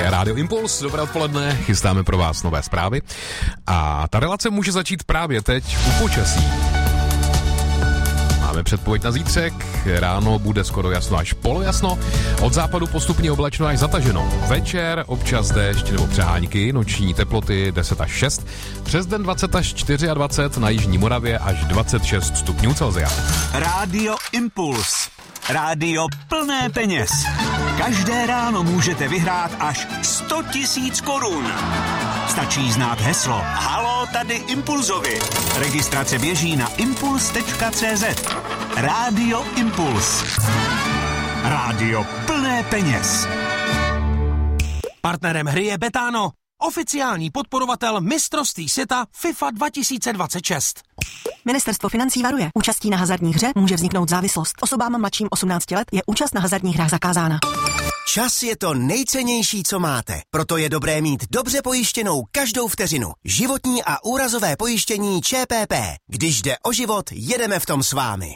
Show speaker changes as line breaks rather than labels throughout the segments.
Rádio Impuls, dobré odpoledne, chystáme pro vás nové zprávy a ta relace může začít právě teď u počasí. Máme předpověď na zítřek, ráno bude skoro jasno až polojasno, od západu postupně oblačno až zataženo. Večer občas déšť nebo přehánky, noční teploty 10 až 6, přes den 20 až 24, na jižní Moravě až 26 stupňů Celsia.
Rádio Impuls. Rádio plné peněz. Každé ráno můžete vyhrát až 100 000 korun. Stačí znát heslo Haló, tady Impulzovi. Registrace běží na impuls.cz. Rádio Impuls. Rádio plné peněz.
Partnerem hry je Betano, oficiální podporovatel mistrovství světa FIFA 2026.
Ministerstvo financí varuje. Účastí na hazardní hře může vzniknout závislost. Osobám mladším 18 let je účast na hazardních hrách zakázána.
Čas je to nejcennější, co máte. Proto je dobré mít dobře pojištěnou každou vteřinu. Životní a úrazové pojištění ČPP. Když jde o život, jedeme v tom s vámi.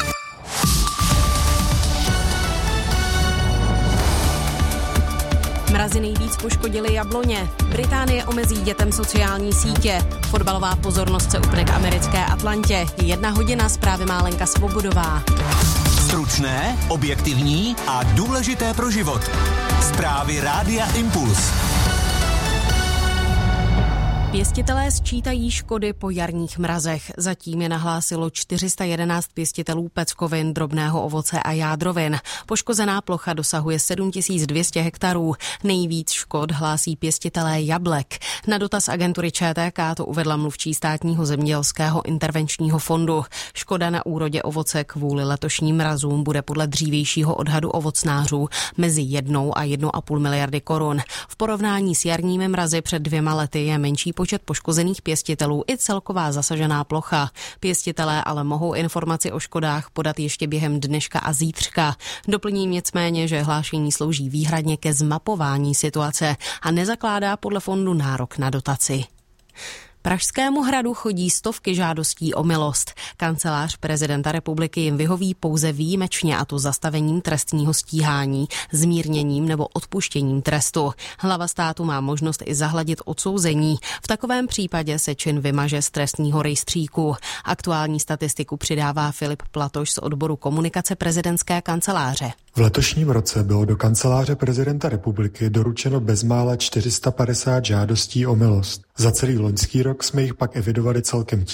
Mrazy nejvíc poškodily jabloně. Británie omezí dětem sociální sítě. Fotbalová pozornost se upne k americké Atlantě. 1 hodina, zprávy má Lenka Svobodová.
Stručné, objektivní a důležité pro život. Zprávy Rádia Impuls.
Pěstitelé sčítají škody po jarních mrazech. Zatím je nahlásilo 411 pěstitelů peckovin, drobného ovoce a jádrovin. Poškozená plocha dosahuje 7200 hektarů. Nejvíc škod hlásí pěstitelé jablek. Na dotaz agentury ČTK to uvedla mluvčí Státního zemědělského intervenčního fondu. Škoda na úrodě ovoce kvůli letošním mrazům bude podle dřívějšího odhadu ovocnářů mezi 1 a 1,5 miliardy korun. V porovnání s jarními mrazy před 2 lety je menší počet poškozených pěstitelů i celková zasažená plocha. Pěstitelé ale mohou informaci o škodách podat ještě během dneška a zítřka. Doplním nicméně, že hlášení slouží výhradně ke zmapování situace a nezakládá podle fondu nárok na dotaci. Pražskému hradu chodí stovky žádostí o milost. Kancelář prezidenta republiky jim vyhoví pouze výjimečně, a to zastavením trestního stíhání, zmírněním nebo odpuštěním trestu. Hlava státu má možnost i zahladit odsouzení. V takovém případě se čin vymaže z trestního rejstříku. Aktuální statistiku přidává Filip Platoš z odboru komunikace prezidentské kanceláře.
V letošním roce bylo do kanceláře prezidenta republiky doručeno bezmála 450 žádostí o milost. Za celý loňský rok jsme jich pak evidovali celkem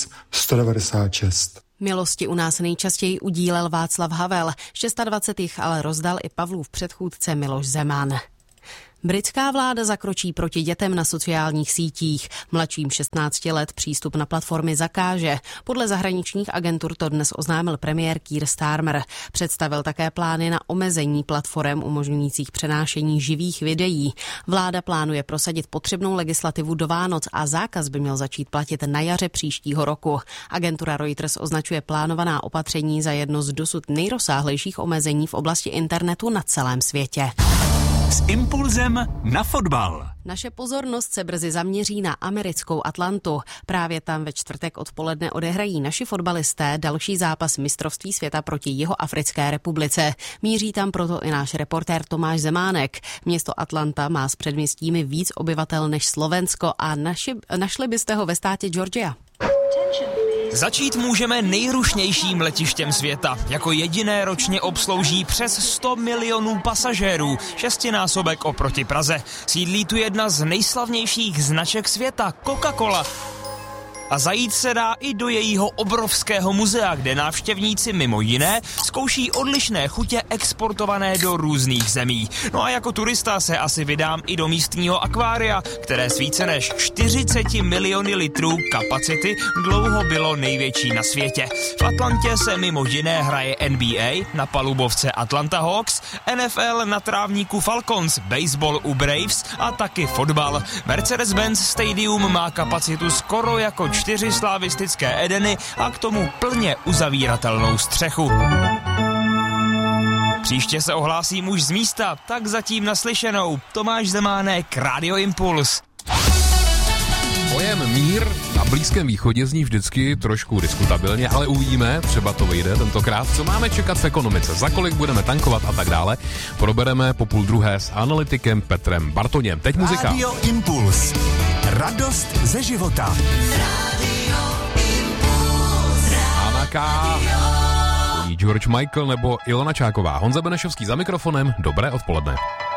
1196.
Milosti u nás nejčastěji udílel Václav Havel, 26 jich ale rozdal i Pavlův předchůdce Miloš Zeman. Britská vláda zakročí proti dětem na sociálních sítích. Mladším 16 let přístup na platformy zakáže. Podle zahraničních agentur to dnes oznámil premiér Keir Starmer. Představil také plány na omezení platform umožňujících přenášení živých videí. Vláda plánuje prosadit potřebnou legislativu do Vánoc a zákaz by měl začít platit na jaře příštího roku. Agentura Reuters označuje plánovaná opatření za jedno z dosud nejrozsáhlejších omezení v oblasti internetu na celém světě.
S impulzem na fotbal.
Naše pozornost se brzy zaměří na americkou Atlantu. Právě tam ve čtvrtek odpoledne odehrají naši fotbalisté další zápas mistrovství světa proti Jihoafrické republice. Míří tam proto i náš reportér Tomáš Zemánek. Město Atlanta má s předměstími víc obyvatel než Slovensko a našli byste ho ve státě Georgia.
Začít můžeme nejrušnějším letištěm světa. Jako jediné ročně obslouží přes 100 milionů pasažérů, 6násobek oproti Praze. Sídlí tu jedna z nejslavnějších značek světa, Coca-Cola. A zajít se dá i do jejího obrovského muzea, kde návštěvníci mimo jiné zkouší odlišné chutě exportované do různých zemí. No a jako turista se asi vydám i do místního akvária, které s více než 40 miliony litrů kapacity dlouho bylo největší na světě. V Atlantě se mimo jiné hraje NBA na palubovce Atlanta Hawks, NFL na trávníku Falcons, baseball u Braves a taky fotbal. Mercedes-Benz Stadium má kapacitu skoro jako 4 slavistické Edeny a k tomu plně uzavíratelnou střechu. Příště se ohlásím už z místa, tak zatím naslyšenou. Tomáš Zemánek, Rádio Impuls.
Pojem mír na Blízkém východě zní vždycky trošku diskutabilně, ale uvidíme, třeba to vyjde tentokrát. Co máme čekat v ekonomice, za kolik budeme tankovat a tak dále, probereme po 12:30 s analytikem Petrem Bartoněm. Teď muzika.
Radio Impuls. Radost ze života.
Anna K., George Michael nebo Ilona Čáková. Honza Benešovský za mikrofonem. Dobré odpoledne.